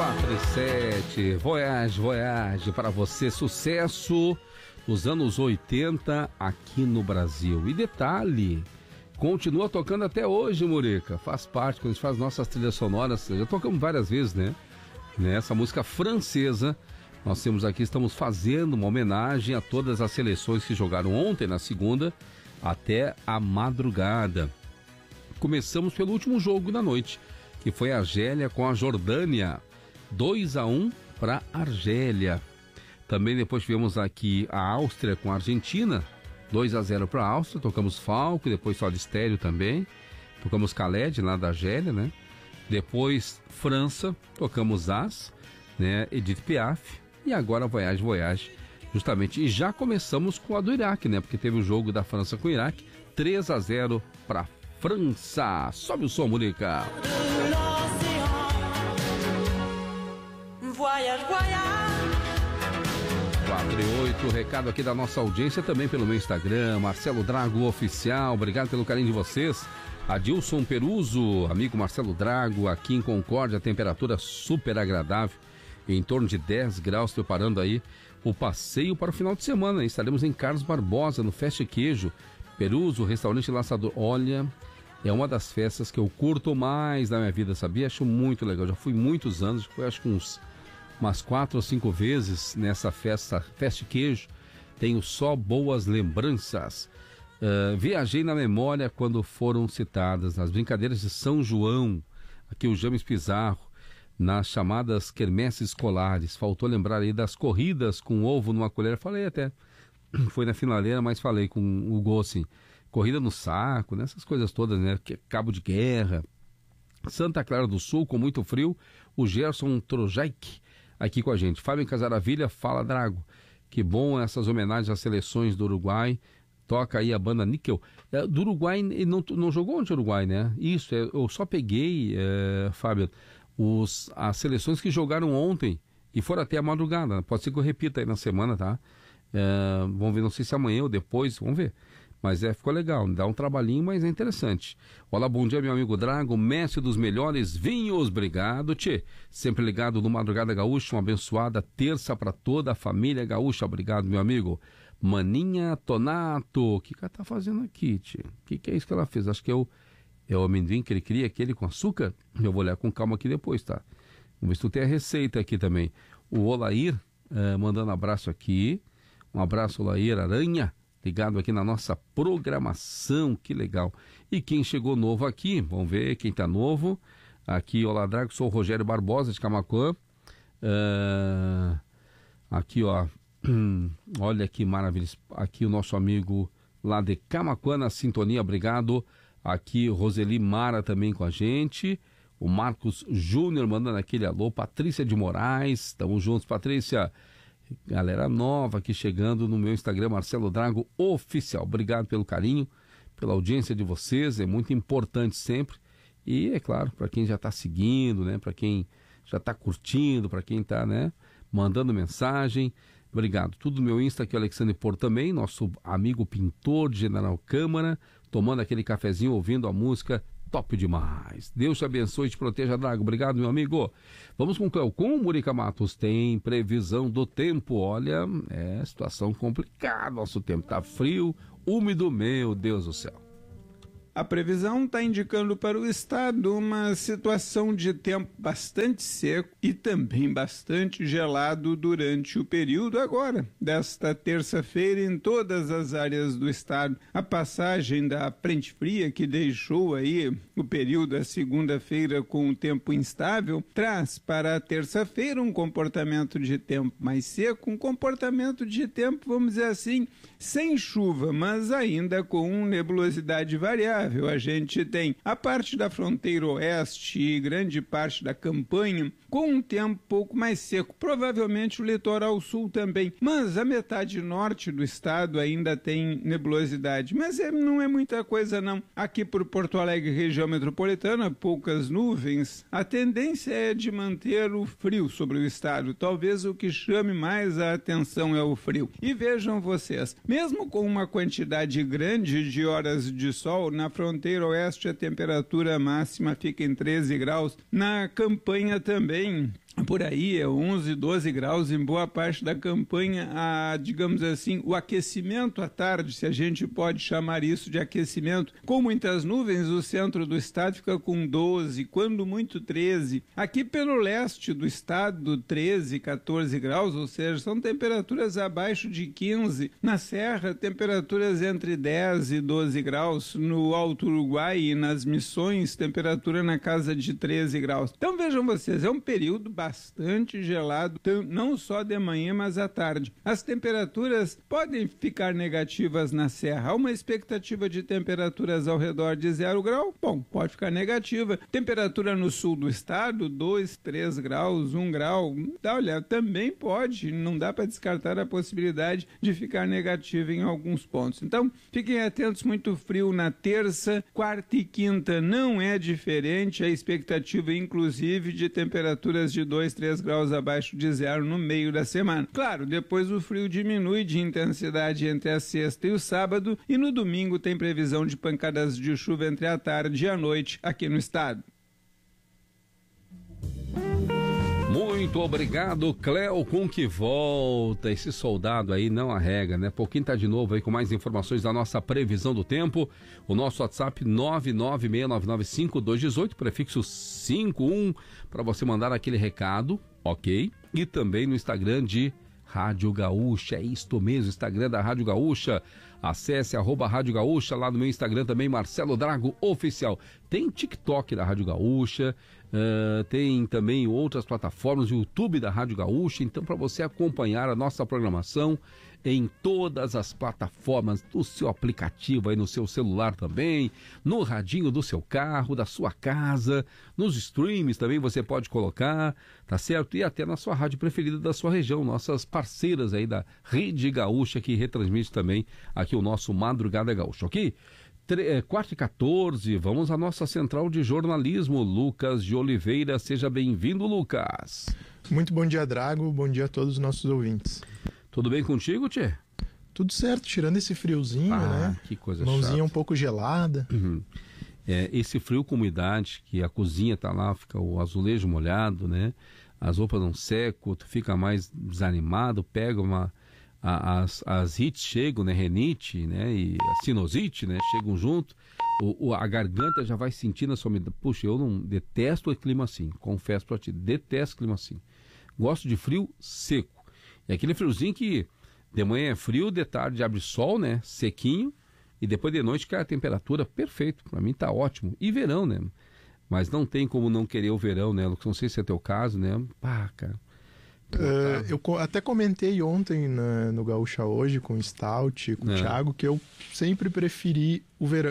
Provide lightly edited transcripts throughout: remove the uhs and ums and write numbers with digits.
4 e 7, Voyage para você, sucesso dos anos 80 aqui no Brasil. E detalhe, continua tocando até hoje, Murica, faz parte, quando a gente faz nossas trilhas sonoras, já tocamos várias vezes, né? Nessa música francesa, nós temos aqui, estamos fazendo uma homenagem a todas as seleções que jogaram ontem, na segunda, até a madrugada. Começamos pelo último jogo da noite, que foi a Argélia com a Jordânia, 2-1 para a Argélia. Também depois tivemos aqui a Áustria com a Argentina, 2-0 para a Áustria, tocamos Falco, depois Soda Stereo também, tocamos Khaled lá da Argélia, né? Depois França, tocamos As, né? Edith Piaf, e agora Voyage, justamente. E já começamos com a do Iraque, né? Porque teve o jogo da França com o Iraque, 3-0 para França. Sobe o som, Murica. Voyage, voyage. 4 e 8, recado aqui da nossa audiência também pelo meu Instagram, Marcelo Drago Oficial, obrigado pelo carinho de vocês. Adilson Peruso, amigo Marcelo Drago, aqui em Concórdia, temperatura super agradável, em torno de 10 graus, preparando aí o passeio para o final de semana. Estaremos em Carlos Barbosa, no Feste Queijo. Peruso, restaurante Laçador, olha, é uma das festas que eu curto mais na minha vida, sabia? Acho muito legal, já fui muitos anos, foi acho que umas 4 ou 5 vezes nessa Feste Queijo, tenho só boas lembranças. Viajei na memória quando foram citadas nas brincadeiras de São João, aqui o James Pizarro, nas chamadas quermesses escolares. Faltou lembrar aí das corridas com ovo numa colher, falei até, foi na finaleira, mas falei com o Hugo assim, corrida no saco, nessas coisas todas, né, cabo de guerra. Santa Clara do Sul, com muito frio, o Gerson Trojaik aqui com a gente. Fábio Casaravilha, fala Drago, que bom essas homenagens às seleções do Uruguai. Toca aí a banda Níquel. Do Uruguai, ele não jogou onde o Uruguai, né? Isso, eu só peguei, Fábio, as seleções que jogaram ontem e foram até a madrugada. Pode ser que eu repita aí na semana, tá? Vamos ver, não sei se amanhã ou depois, vamos ver. Mas ficou legal, dá um trabalhinho, mas é interessante. Olá, bom dia, meu amigo Drago, mestre dos melhores vinhos, obrigado, tchê. Sempre ligado no Madrugada Gaúcha, uma abençoada terça para toda a família gaúcha, obrigado, meu amigo. Maninha Tonato, o que ela tá fazendo aqui, tchê? O que é isso que ela fez? Acho que é o amendoim que ele cria, aquele com açúcar? Eu vou olhar com calma aqui depois, tá? Vamos ver se tu tem a receita aqui também. O Olair, mandando abraço aqui. Um abraço, Olair Aranha. Ligado aqui na nossa programação, que legal. E quem chegou novo aqui, vamos ver quem tá novo. Aqui, olá Drago, sou o Rogério Barbosa de Camaquã. Aqui, ó, olha que maravilha. Aqui o nosso amigo lá de Camaquã na sintonia, obrigado. Aqui o Roseli Mara também com a gente. O Marcos Júnior mandando aquele alô. Patrícia de Moraes, estamos juntos, Patrícia. Galera nova aqui chegando no meu Instagram, Marcelo Drago Oficial. Obrigado pelo carinho, pela audiência de vocês, é muito importante sempre. E é claro, para quem já está seguindo, né, para quem já está curtindo, para quem está, né, mandando mensagem, obrigado. Tudo no meu Insta aqui, o Alexandre Por também, nosso amigo pintor de General Câmara, tomando aquele cafezinho, ouvindo a música. Top demais. Deus te abençoe e te proteja, Drago. Obrigado, meu amigo. Vamos com o Cleocum, Murica Matos. Tem previsão do tempo. Olha, situação complicada. Nosso tempo tá frio, úmido, meu Deus do céu. A previsão está indicando para o estado uma situação de tempo bastante seco e também bastante gelado durante o período agora, desta terça-feira, em todas as áreas do estado. A passagem da frente fria que deixou aí o período da segunda-feira com o tempo instável, traz para a terça-feira um comportamento de tempo mais seco, um comportamento de tempo, vamos dizer assim, sem chuva, mas ainda com nebulosidade variável. A gente tem a parte da fronteira oeste e grande parte da campanha com um tempo um pouco mais seco, provavelmente o litoral sul também, mas a metade norte do estado ainda tem nebulosidade, mas não é muita coisa não. Aqui por Porto Alegre, região metropolitana, poucas nuvens, a tendência é de manter o frio sobre o estado, talvez o que chame mais a atenção é o frio. E vejam vocês, mesmo com uma quantidade grande de horas de sol, na fronteira oeste a temperatura máxima fica em 13 graus, na campanha também por aí, é 11, 12 graus em boa parte da campanha, digamos assim, o aquecimento à tarde, se a gente pode chamar isso de aquecimento. Com muitas nuvens, o centro do estado fica com 12, quando muito 13. Aqui pelo leste do estado, 13, 14 graus, ou seja, são temperaturas abaixo de 15. Na Serra, temperaturas entre 10 e 12 graus. No Alto Uruguai e nas Missões, temperatura na casa de 13 graus. Então vejam vocês, é um período bastante gelado, não só de manhã, mas à tarde. As temperaturas podem ficar negativas na Serra. Há uma expectativa de temperaturas ao redor de 0 grau? Bom, pode ficar negativa. Temperatura no sul do estado, 2, 3 graus, 1 grau. Olha, também pode, não dá para descartar a possibilidade de ficar negativa em alguns pontos. Então, fiquem atentos, muito frio na terça, quarta e quinta não é diferente. A expectativa, inclusive, de temperaturas de 2, 3 graus abaixo de 0 no meio da semana. Claro, depois o frio diminui de intensidade entre a sexta e o sábado, e no domingo tem previsão de pancadas de chuva entre a tarde e a noite aqui no estado. Muito obrigado, Cléo, com que volta. Esse soldado aí não arrega, né? Pouquinho tá de novo aí com mais informações da nossa previsão do tempo. O nosso WhatsApp 996995218, prefixo 51, para você mandar aquele recado, ok? E também no Instagram de Rádio Gaúcha, é isto mesmo, Instagram da Rádio Gaúcha. Acesse @Rádio Gaúcha, lá no meu Instagram também, Marcelo Drago Oficial. Tem TikTok da Rádio Gaúcha, tem também outras plataformas, o YouTube da Rádio Gaúcha. Então, para você acompanhar a nossa programação em todas as plataformas do seu aplicativo, aí no seu celular também, no radinho do seu carro, da sua casa, nos streams também você pode colocar, tá certo? E até na sua rádio preferida da sua região, nossas parceiras aí da Rede Gaúcha, que retransmite também aqui o nosso Madrugada Gaúcha, ok? 4h14, vamos à nossa central de jornalismo, Lucas de Oliveira. Seja bem-vindo, Lucas. Muito bom dia, Drago. Bom dia a todos os nossos ouvintes. Tudo bem contigo, Tchê? Tudo certo, tirando esse friozinho, né? Que coisa Mãozinha chata. Um pouco gelada. Uhum. Esse frio com umidade, que a cozinha tá lá, fica o azulejo molhado, né? As roupas não secam, tu fica mais desanimado, pega as hits chegam, né? Renite, né? E a sinusite, né? Chegam junto. A garganta já vai sentindo a sua umidade. Puxa, eu não detesto o clima assim, confesso pra ti, detesto o clima assim. Gosto de frio seco. É aquele friozinho que de manhã é frio, de tarde abre sol, né? Sequinho. E depois de noite cai a temperatura, perfeito. Pra mim tá ótimo. E verão, né? Mas não tem como não querer o verão, né? Não sei se é teu caso, né? Cara. Eu até comentei ontem no Gaúcha Hoje com o Stout, com o Thiago, que eu sempre preferi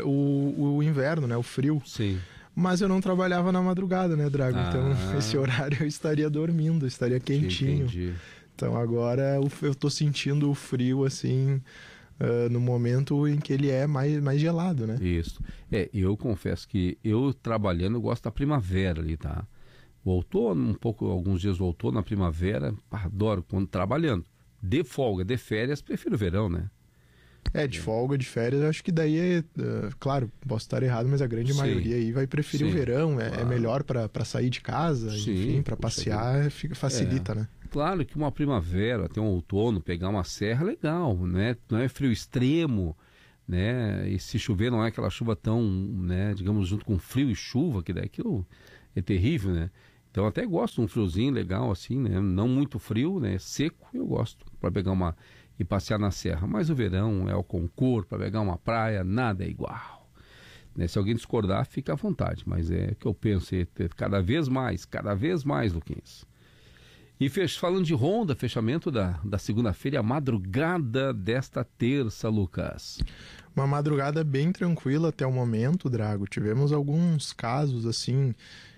o inverno, né? O frio. Sim. Mas eu não trabalhava na madrugada, né, Drago? Então, esse horário eu estaria dormindo, estaria quentinho. Entendi. Então, agora eu tô sentindo o frio, assim, no momento em que ele é mais gelado, né? Isso. Eu confesso que eu trabalhando, eu gosto da primavera ali, tá? O outono, alguns dias o outono, na primavera, adoro quando trabalhando. De folga, de férias, prefiro o verão, né? De folga, de férias, acho que daí claro, posso estar errado, mas a grande maioria aí vai preferir o verão, claro. É melhor para sair de casa, enfim, para passear, facilita, né? Claro que uma primavera, até um outono, pegar uma serra, legal, né? Não é frio extremo, né? E se chover não é aquela chuva tão, né, digamos, junto com frio e chuva, que daí aquilo é terrível, né? Então até gosto de um friozinho legal assim, né? Não muito frio, né? Seco, eu gosto para pegar e passear na serra. Mas o verão é o concurso, para pegar uma praia, nada é igual. Né? Se alguém discordar, fica à vontade. Mas é o que eu penso, cada vez mais, Luquinhas. E falando de ronda, fechamento da segunda-feira, a madrugada desta terça, Lucas. Uma madrugada bem tranquila até o momento, Drago. Tivemos alguns casos assim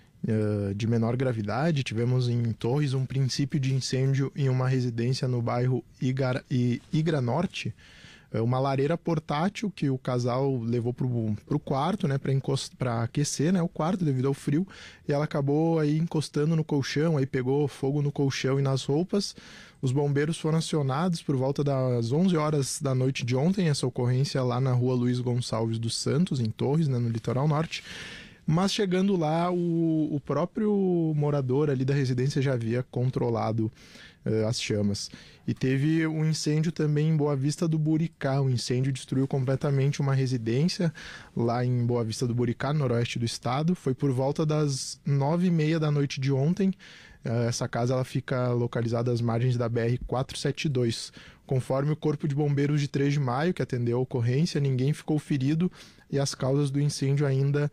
de menor gravidade. Tivemos em Torres um princípio de incêndio em uma residência no bairro Igra Norte. Uma lareira portátil que o casal levou pro quarto, né, para aquecer, né, o quarto devido ao frio, e ela acabou aí encostando no colchão, aí pegou fogo no colchão e nas roupas. Os bombeiros foram acionados por volta das 11 horas da noite de ontem, essa ocorrência lá na rua Luiz Gonçalves dos Santos, em Torres, né, no litoral norte. Mas chegando lá, o próprio morador ali da residência já havia controlado as chamas. E teve um incêndio também em Boa Vista do Buricá. O incêndio destruiu completamente uma residência lá em Boa Vista do Buricá, no noroeste do estado. Foi por volta das 9h30 da noite de ontem. Essa casa ela fica localizada às margens da BR-472. Conforme o Corpo de Bombeiros de 3 de Maio, que atendeu a ocorrência, ninguém ficou ferido e as causas do incêndio ainda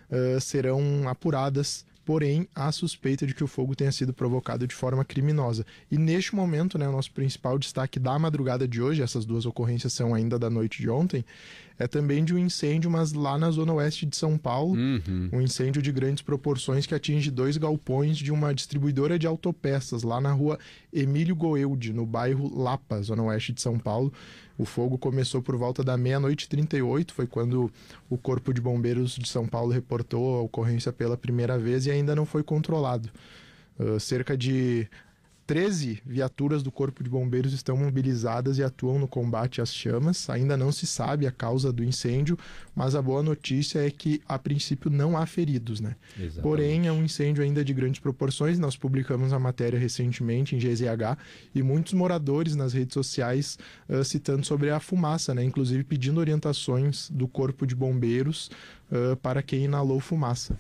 serão apuradas. Porém, há suspeita de que o fogo tenha sido provocado de forma criminosa. E neste momento, né, o nosso principal destaque da madrugada de hoje, essas duas ocorrências são ainda da noite de ontem, é também de um incêndio, mas lá na zona oeste de São Paulo, um incêndio de grandes proporções que atinge 2 galpões de uma distribuidora de autopeças, lá na rua Emílio Goeldi, no bairro Lapa, zona oeste de São Paulo. O fogo começou por volta da 00:38, foi quando o Corpo de Bombeiros de São Paulo reportou a ocorrência pela primeira vez e ainda não foi controlado. Cerca de 13 viaturas do Corpo de Bombeiros estão mobilizadas e atuam no combate às chamas. Ainda não se sabe a causa do incêndio, mas a boa notícia é que, a princípio, não há feridos, né? Exatamente. Porém, é um incêndio ainda de grandes proporções. Nós publicamos a matéria recentemente em GZH e muitos moradores nas redes sociais citando sobre a fumaça, né? Inclusive pedindo orientações do Corpo de Bombeiros para quem inalou fumaça.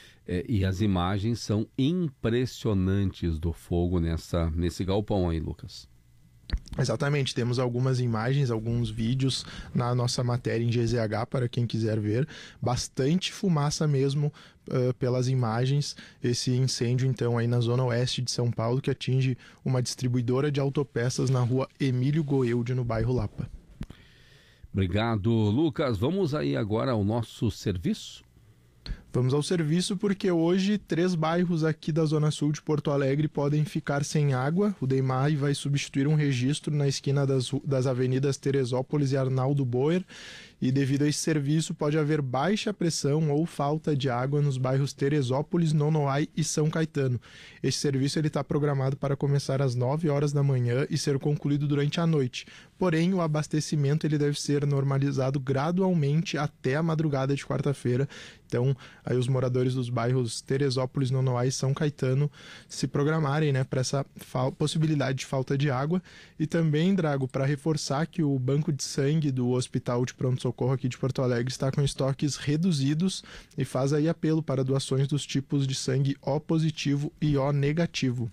E as imagens são impressionantes do fogo nesse galpão aí, Lucas. Exatamente, temos algumas imagens, alguns vídeos na nossa matéria em GZH para quem quiser ver. Bastante fumaça mesmo pelas imagens. Esse incêndio, então, aí na zona oeste de São Paulo, que atinge uma distribuidora de autopeças na rua Emílio Goeldi, no bairro Lapa. Obrigado, Lucas. Vamos aí agora ao nosso serviço? Vamos ao serviço porque hoje 3 bairros aqui da Zona Sul de Porto Alegre podem ficar sem água. O DEIMAI vai substituir um registro na esquina das avenidas Teresópolis e Arnaldo Boer. E devido a esse serviço pode haver baixa pressão ou falta de água nos bairros Teresópolis, Nonoai e São Caetano. Esse serviço está programado para começar às 9h da manhã e ser concluído durante a noite. Porém, o abastecimento ele deve ser normalizado gradualmente até a madrugada de quarta-feira. Então, aí os moradores dos bairros Teresópolis, Nonoai e São Caetano se programarem, né, para essa possibilidade de falta de água. E também, Drago, para reforçar que o banco de sangue do Hospital de Pronto-Socorro aqui de Porto Alegre está com estoques reduzidos e faz aí apelo para doações dos tipos de sangue O positivo e O negativo.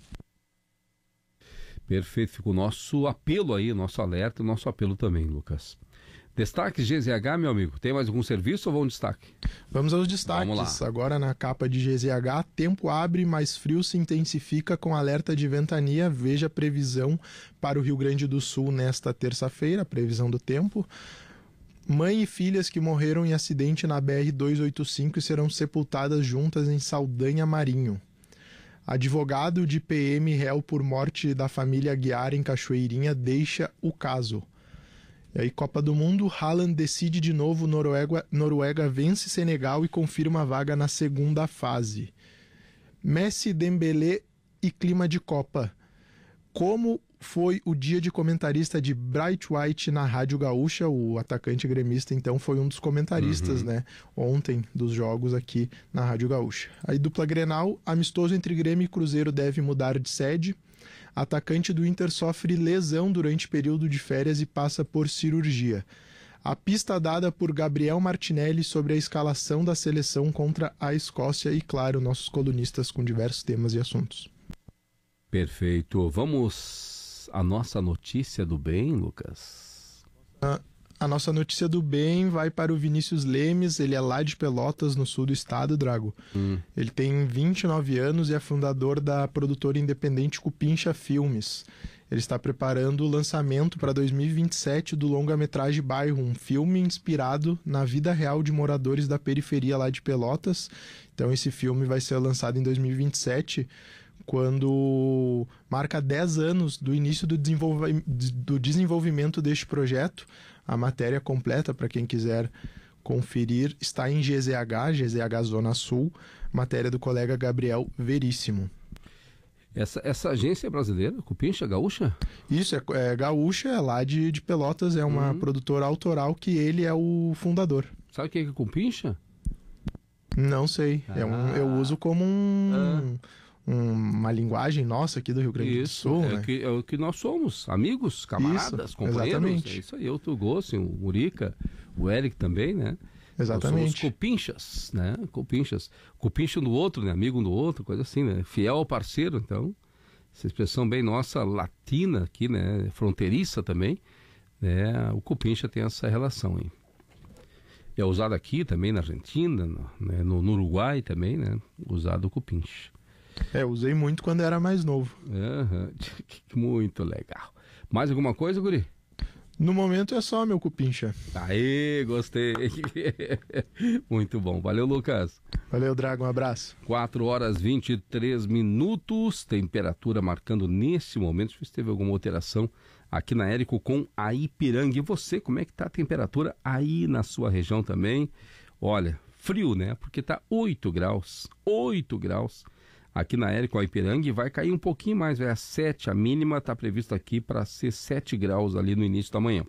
Perfeito, fica o nosso apelo aí, nosso alerta, o nosso apelo também, Lucas. Destaques GZH, meu amigo. Tem mais algum serviço ou vamos destaque? Vamos aos destaques. Vamos lá. Agora na capa de GZH, tempo abre, mas frio se intensifica com alerta de ventania. Veja a previsão para o Rio Grande do Sul nesta terça-feira, a previsão do tempo. Mãe e filhas que morreram em acidente na BR-285 serão sepultadas juntas em Saldanha Marinho. Advogado de PM réu por morte da família Aguiar em Cachoeirinha deixa o caso. E aí, Copa do Mundo, Haaland decide de novo, Noruega vence Senegal e confirma a vaga na segunda fase. Messi, Dembélé e clima de Copa. Como foi o dia de comentarista de Bright White na Rádio Gaúcha? O atacante gremista, então, foi um dos comentaristas, né, ontem, dos jogos aqui na Rádio Gaúcha. Aí, dupla Grenal, amistoso entre Grêmio e Cruzeiro deve mudar de sede. Atacante do Inter sofre lesão durante período de férias e passa por cirurgia. A pista dada por Gabriel Martinelli sobre a escalação da seleção contra a Escócia e, claro, nossos colunistas com diversos temas e assuntos. Perfeito. Vamos à nossa notícia do bem, Lucas? A nossa notícia do bem vai para o Vinícius Lemes. Ele é lá de Pelotas, no sul do estado, Drago. Ele tem 29 anos e é fundador da produtora independente Cupincha Filmes. Ele está preparando o lançamento para 2027 do longa-metragem Bairro, um filme inspirado na vida real de moradores da periferia lá de Pelotas. Então esse filme vai ser lançado em 2027, quando marca 10 anos do início do desenvolvimento deste projeto. A matéria completa, para quem quiser conferir, está em GZH Zona Sul, matéria do colega Gabriel Veríssimo. Essa agência é brasileira, Cupincha, gaúcha? Isso, é gaúcha, é lá de Pelotas, é uma produtora autoral que ele é o fundador. Sabe o que é Cupincha? Não sei. Eu uso como uma linguagem nossa aqui do Rio Grande do Sul. É, né? é o que nós somos, amigos, camaradas, companheiros. Exatamente. É isso aí, eu, tu, Gossi, o Murica, o Eric também, né? Exatamente. Nós somos copinchas, né? Copinchas. Copincha um do outro, né? Amigo um do outro, coisa assim, né? Fiel ao parceiro, então. Essa expressão bem nossa, latina aqui, né? Fronteiriça também, né? O copincha tem essa relação aí. É usado aqui também na Argentina, né? no Uruguai também, né? Usado o cupincha. Usei muito quando era mais novo. Muito legal. Mais alguma coisa, guri? No momento é só, meu cupincha. Aê, gostei. Muito bom. Valeu, Lucas. Valeu, Drago. Um abraço. 4h23, temperatura marcando nesse momento. Deixa eu ver se teve alguma alteração aqui na Érico com a Ipiranga. E você, como é que tá a temperatura aí na sua região também? Olha, frio, né? Porque tá 8 graus. 8 graus. Aqui na Érico, a Ipiranga, vai cair um pouquinho mais, vai a 7, a mínima está prevista aqui para ser 7 graus ali no início da manhã.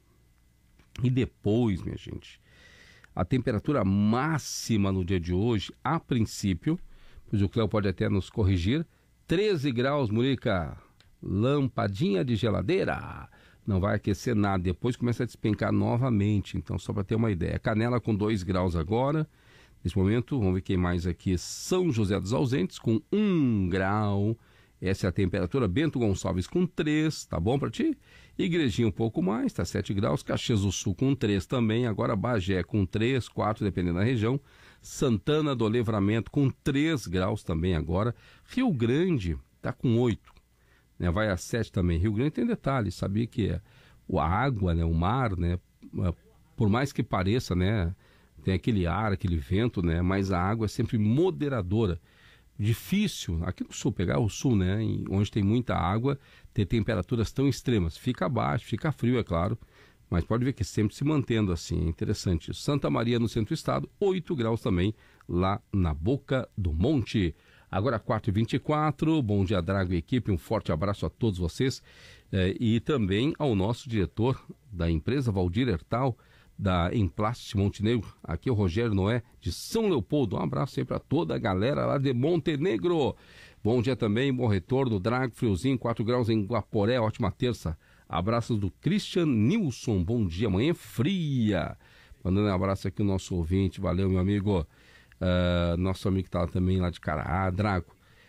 E depois, minha gente, a temperatura máxima no dia de hoje, a princípio, pois o Cléo pode até nos corrigir, 13 graus, Murica, lampadinha de geladeira, não vai aquecer nada, depois começa a despencar novamente, então só para ter uma ideia, Canela com 2 graus agora. Nesse momento, vamos ver quem mais aqui. São José dos Ausentes com 1 grau. Essa é a temperatura. Bento Gonçalves com 3, tá bom para ti? Igrejinha um pouco mais, tá 7 graus. Caxias do Sul com 3 também. Agora Bagé com 3, 4, dependendo da região. Santana do Livramento com 3 graus também agora. Rio Grande tá com 8, né? Vai a 7 também. Rio Grande tem detalhes, sabia que a água, né? O mar, né? Por mais que pareça, né? Tem aquele ar, aquele vento, né? Mas a água é sempre moderadora. Difícil, aqui no sul, pegar o sul, né? Onde tem muita água, ter temperaturas tão extremas. Fica baixo, fica frio, é claro. Mas pode ver que sempre se mantendo assim, é interessante. Santa Maria no centro-estado, 8 graus também, lá na Boca do Monte. Agora 4h24, bom dia, Drago e equipe, um forte abraço a todos vocês. E também ao nosso diretor da empresa, Valdir Hertal, da Emplast Montenegro. Aqui é o Rogério Noé, de São Leopoldo. Um abraço aí para toda a galera lá de Montenegro. Bom dia também, bom retorno, Drago, friozinho, 4 graus em Guaporé, ótima terça. Abraços do Christian Nilson, bom dia, manhã fria. Mandando um abraço aqui ao nosso ouvinte, valeu, meu amigo. Nosso amigo que tá também lá de Caraá, Drago.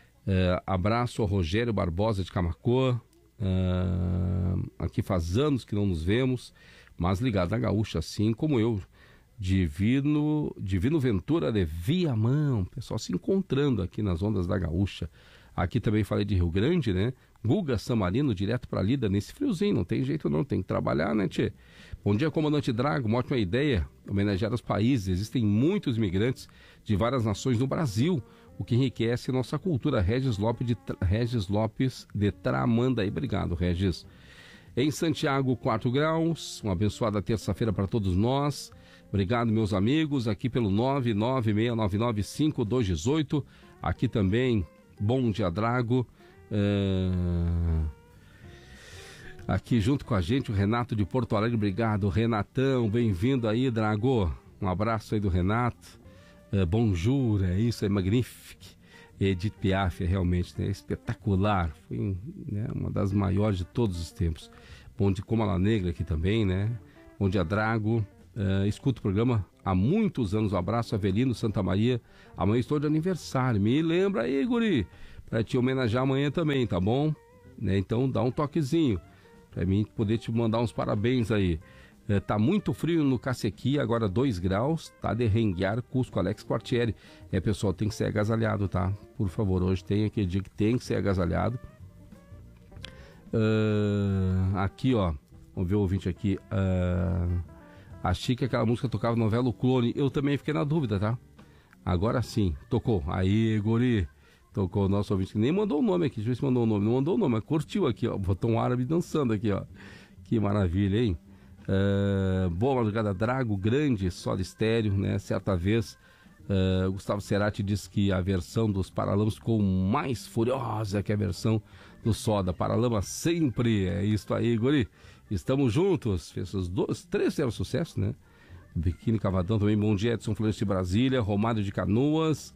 Abraço ao Rogério Barbosa de Camacoa. Aqui faz anos que não nos vemos, mas ligado à Gaúcha, assim como eu. Divino Ventura de Viamão, pessoal se encontrando aqui nas ondas da Gaúcha. Aqui também falei de Rio Grande, né? Guga Samarino, direto para Lida, nesse friozinho, não tem jeito não, tem que trabalhar, né, tchê? Bom dia, comandante Drago, uma ótima ideia, homenagear os países. Existem muitos imigrantes de várias nações no Brasil, o que enriquece nossa cultura. Regis Lopes de Tramandaí, obrigado, Regis. Em Santiago, 4 graus, uma abençoada terça-feira para todos nós. Obrigado, meus amigos, aqui pelo 996995218. Aqui também, bom dia, Drago. Aqui junto com a gente o Renato de Porto Alegre, obrigado, Renatão, bem-vindo aí, Drago. Um abraço aí do Renato. Bonjour, é isso, é magnífico. Edith Piaf, realmente, né, espetacular, foi uma das maiores de todos os tempos. Bom dia, como a Negra aqui também, né? Bom dia, Drago. Escuto o programa há muitos anos. Um abraço, Avelino, Santa Maria. Amanhã estou de aniversário. Me lembra aí, guri, para te homenagear amanhã também, tá bom? Né? Então dá um toquezinho para mim poder te mandar uns parabéns aí. Tá muito frio no Cacequi, agora 2 graus, tá de renguear Cusco, Alex Quartieri. Pessoal, tem que ser agasalhado, tá? Por favor, hoje tem aquele dia que tem que ser agasalhado. Aqui, ó, vamos ver o ouvinte aqui. Achei que aquela música tocava novela O Clone, eu também fiquei na dúvida, tá? Agora sim, tocou. Aí, guri, tocou o nosso ouvinte, que nem mandou o nome aqui, deixa eu ver se mandou o nome. Não mandou o nome, mas curtiu aqui, ó, botou um árabe dançando aqui, ó. Que maravilha, hein? Boa madrugada, Drago, grande Soda Estéreo, né? Certa vez Gustavo Cerati disse que a versão dos Paralamas ficou mais furiosa que a versão do Soda. Paralama sempre, é isso aí, guri. Estamos juntos, fez os 3 fizeram sucesso, né? Biquíni Cavadão também, bom dia, Edson Florencio de Brasília, Romário de Canoas,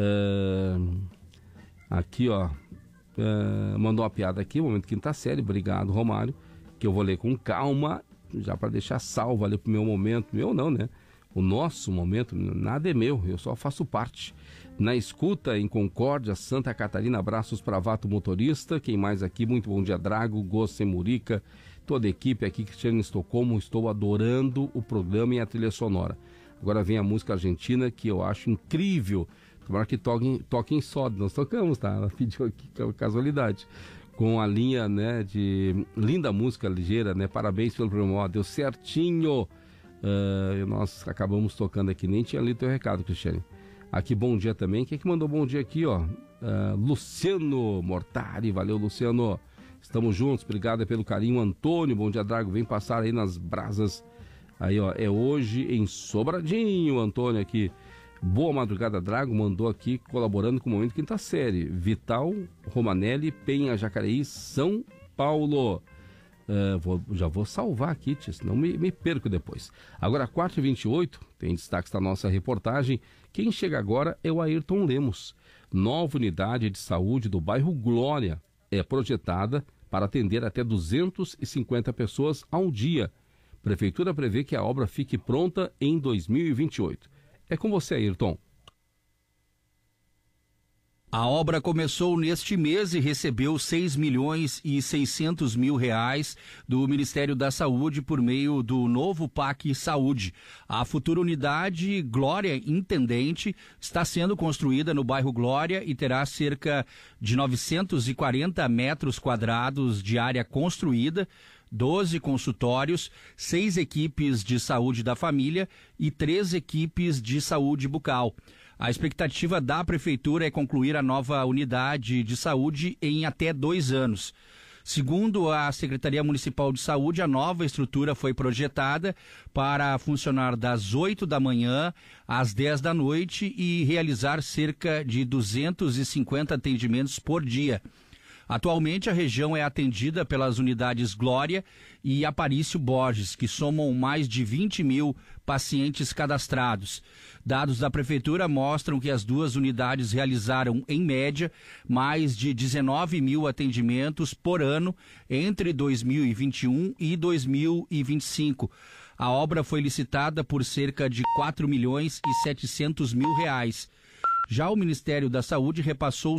aqui ó, mandou uma piada aqui, momento quinta série, obrigado Romário, que eu vou ler com calma, já para deixar salvo ali pro meu momento, meu não, né? O nosso momento, nada é meu, eu só faço parte. Na escuta, em Concórdia, Santa Catarina, abraços para Vato Motorista, quem mais aqui? Muito bom dia, Drago, Gosse Murica, toda a equipe aqui, Cristiano em Estocolmo, estou adorando o programa e a trilha sonora. Agora vem a música argentina, que eu acho incrível, tomara que toquem só, nós tocamos, tá? Ela pediu aqui, casualidade, com a linha, né, de linda música ligeira, né? Parabéns pelo programa, deu certinho. Nós acabamos tocando aqui, nem tinha lido teu recado, Cristiane. Aqui, bom dia também. Quem é que mandou bom dia aqui, ó? Luciano Mortari, valeu, Luciano. Estamos juntos, obrigado pelo carinho. Antônio, bom dia, Drago. Vem passar aí nas brasas. Aí, ó, é hoje em Sobradinho, Antônio aqui. Boa madrugada, Drago. Mandou aqui, colaborando com o Momento Quinta Série. Vital, Romanelli, Penha, Jacareí, São Paulo. Já vou salvar aqui, tia, senão me perco depois. Agora, 4h28, tem destaques da nossa reportagem. Quem chega agora é o Ayrton Lemos. Nova unidade de saúde do bairro Glória é projetada para atender até 250 pessoas ao dia. Prefeitura prevê que a obra fique pronta em 2028. É com você, Ayrton. A obra começou neste mês e recebeu R$6.600.000 do Ministério da Saúde por meio do novo PAC Saúde. A futura unidade Glória Intendente está sendo construída no bairro Glória e terá cerca de 940 metros quadrados de área construída, 12 consultórios, 6 equipes de saúde da família e 3 equipes de saúde bucal. A expectativa da Prefeitura é concluir a nova unidade de saúde em até 2 anos. Segundo a Secretaria Municipal de Saúde, a nova estrutura foi projetada para funcionar das 8 da manhã às 10 da noite e realizar cerca de 250 atendimentos por dia. Atualmente, a região é atendida pelas unidades Glória e Aparício Borges, que somam mais de 20 mil pacientes cadastrados. Dados da Prefeitura mostram que as duas unidades realizaram, em média, mais de 19 mil atendimentos por ano entre 2021 e 2025. A obra foi licitada por cerca de R$4.700.000. Já o Ministério da Saúde repassou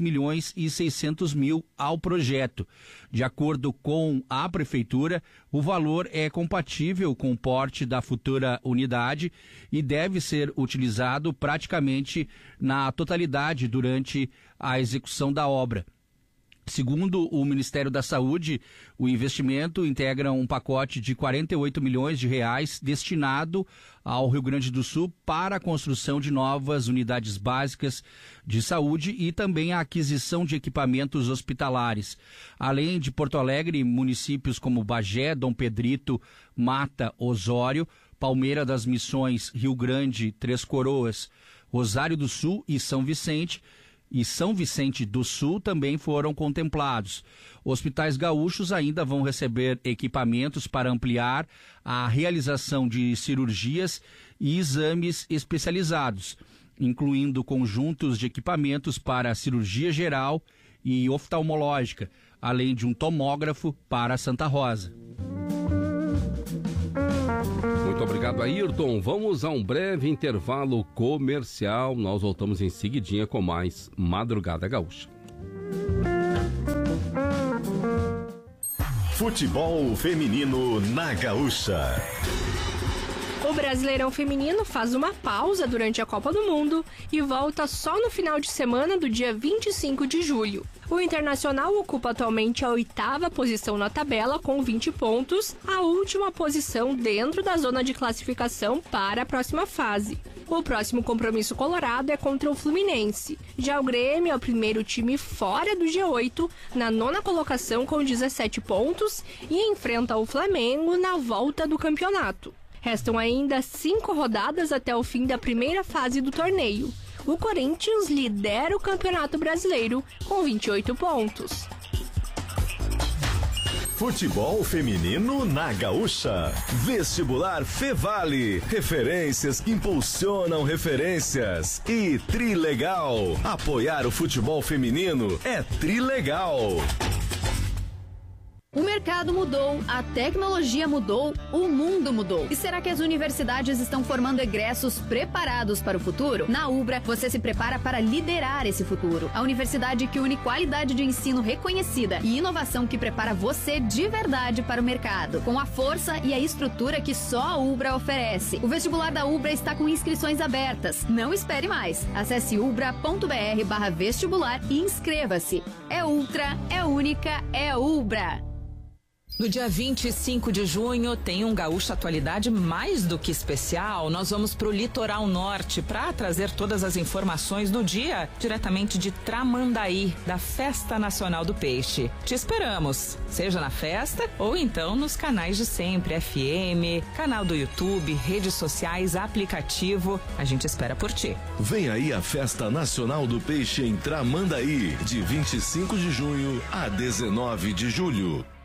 R$6.600.000 ao projeto. De acordo com a Prefeitura, o valor é compatível com o porte da futura unidade e deve ser utilizado praticamente na totalidade durante a execução da obra. Segundo o Ministério da Saúde, o investimento integra um pacote de R$48 milhões destinado ao Rio Grande do Sul para a construção de novas unidades básicas de saúde e também a aquisição de equipamentos hospitalares. Além de Porto Alegre, municípios como Bagé, Dom Pedrito, Mata, Osório, Palmeira das Missões, Rio Grande, Três Coroas, Rosário do Sul e São Vicente do Sul também foram contemplados. Hospitais gaúchos ainda vão receber equipamentos para ampliar a realização de cirurgias e exames especializados, incluindo conjuntos de equipamentos para cirurgia geral e oftalmológica, além de um tomógrafo para Santa Rosa. Muito obrigado, Ayrton. Vamos a um breve intervalo comercial. Nós voltamos em seguidinha com mais Madrugada Gaúcha. Futebol feminino na Gaúcha. O Brasileirão Feminino faz uma pausa durante a Copa do Mundo e volta só no final de semana do dia 25 de julho. O Internacional ocupa atualmente a 8ª posição na tabela com 20 pontos, a última posição dentro da zona de classificação para a próxima fase. O próximo compromisso colorado é contra o Fluminense. Já o Grêmio é o primeiro time fora do G8, na 9ª colocação com 17 pontos e enfrenta o Flamengo na volta do campeonato. Restam ainda 5 rodadas até o fim da primeira fase do torneio. O Corinthians lidera o Campeonato Brasileiro com 28 pontos. Futebol feminino na Gaúcha. Vestibular Fevale. Referências que impulsionam referências. E Trilegal. Apoiar o futebol feminino é Trilegal. O mercado mudou, a tecnologia mudou, o mundo mudou. E será que as universidades estão formando egressos preparados para o futuro? Na Ubra, você se prepara para liderar esse futuro. A universidade que une qualidade de ensino reconhecida e inovação que prepara você de verdade para o mercado, com a força e a estrutura que só a Ubra oferece. O vestibular da Ubra está com inscrições abertas. Não espere mais. Acesse ubra.br/vestibular e inscreva-se. É ultra, é única, é Ubra. No dia 25 de junho tem um Gaúcha Atualidade mais do que especial. Nós vamos para o Litoral Norte para trazer todas as informações do dia diretamente de Tramandaí, da Festa Nacional do Peixe. Te esperamos, seja na festa ou então nos canais de sempre, FM, canal do YouTube, redes sociais, aplicativo. A gente espera por ti. Vem aí a Festa Nacional do Peixe em Tramandaí, de 25 de junho a 19 de julho.